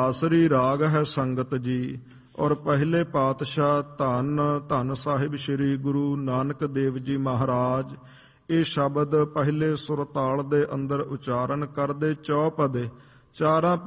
ਬਾਸਰੀ ਰਾਗ ਹੈ ਸੰਗਤ ਜੀ। ਔਰ ਪਹਿਲੇ ਪਾਤਸ਼ਾਹ ਧੰਨ ਧੰਨ ਸਾਹਿਬ ਸ੍ਰੀ ਗੁਰੂ ਨਾਨਕ ਦੇਵ ਜੀ ਮਹਾਰਾਜ ਇਹ ਸ਼ਬਦ ਪਹਿਲੇ ਸੁਰਤਾਲ ਦੇ ਅੰਦਰ ਉਚਾਰਨ ਕਰਦੇ ਚੌਪਦੇ ਚਾਰਾਂ